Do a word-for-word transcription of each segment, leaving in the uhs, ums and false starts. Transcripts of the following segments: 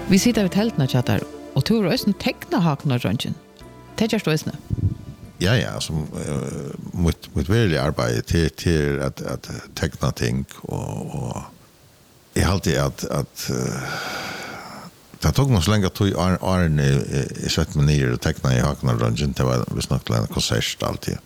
Vi sitter vid teltene tjattar, og du har også tekna haken av røntgen. Det gjør du også? Ja, ja, altså, uh, mitt, mitt verlige arbeid til, til at, at tekna ting, og, og jeg har alltid at, at uh, det tog noe så lenge at Arne i sett meg nere og tekna i haken av røntgen, det var visst nok til en konsert alltid.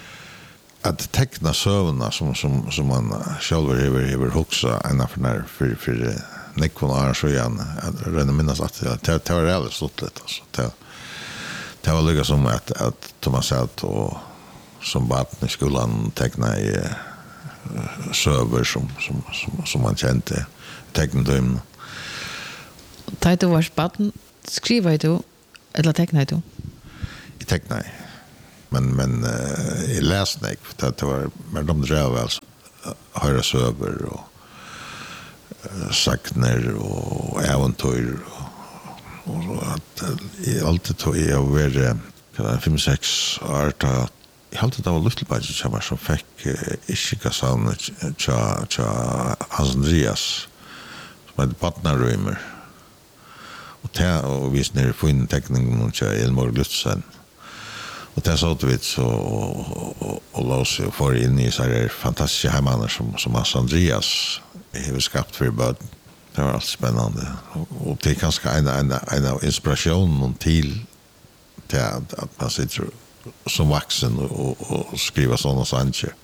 At tekna søvna som, som, som man selv hever, hever hoksa enn for nær for, for Nikon og Arne Sjøen, jeg rønner minnes at det, det, det var reelt stått litt, altså. Det, det var lykka som at, at Thomas Satt og som baden i skolan tekna i uh, søver som, som, som, som man kjente, tekna døymene. Da du var baden, skriver du, eller tekna du? Jeg tekna i. Men, men uh, jeg leste ikke, det, det var mer de drev altså, høyre søver og uh, sakner og eventyr og og at jeg alltid tog jeg å være fem seks år da jeg alltid da var Luttelbadget som fikk ikke savnet til Hans Andreas som heter Patnarøymer og det og viste nere funnet tekningen til Elmor Lutzen og det så vi så og la oss få inn i så er fantastiske heimaner som, som Hans Andreas har skapt for bøten. Det var allt spännande och det är ganska en en en av inspirationen till till att, att man sitter som vuxen och, och skriver sådana sanger.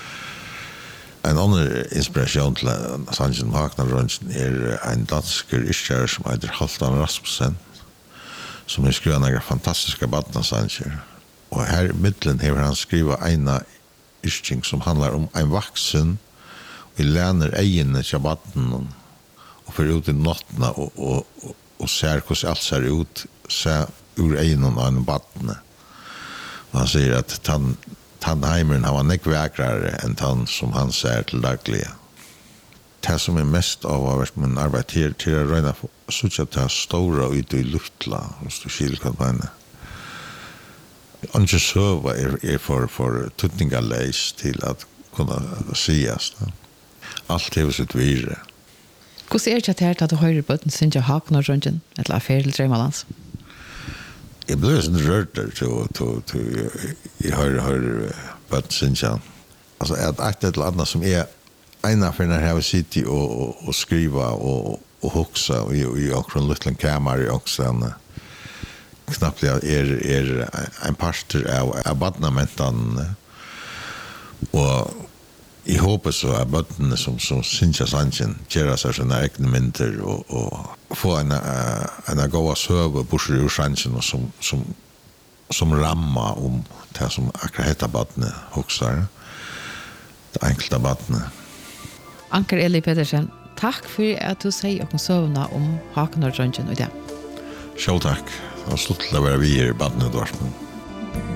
En annan inspiration till Sanchen Wagner Röntgen är en dansk ischär som heter Halvdan Rasmussen som har skrivit några fantastiska badnasanger. Och här i mitten har han skrivit en isching som handlar om en vuxen och lärner egna till badnen och för ut i nattna och och och, och ser hur allt ser ut så ur ögonen av en vatten. Han säger att tan tandheimen har en vägrare än tan som han ser till dagliga. Det som är mest av vad man arbetar till att röna så att det stora ut i luftla och så skilkampanjen. Anke söva är är för för tutningaläs till att kunna sias. Allt är sitt vire. Hur ser det ut att du höjer på den synja haken och röntgen eller affär till Drömmalands? Jag blev så rörd där till till till jag har har på synja. Alltså att att ett annat som är ena för när jag sitter och och skriva och och huxa och i och från liten kammare också en knappt är är en pastor av abonnementan och I hoppas så att botten som som synja sanchen gera sig såna egna mynter och och få en en goda server bushur ur sanchen och som som som ramma om det som akkurat heter botten huxar det enkla botten. Anker Eli Pedersen, tack för att du säger och sövna om haken och röntgen och det. Själv tack. Och slutt att vara vi i botten i Dortmund.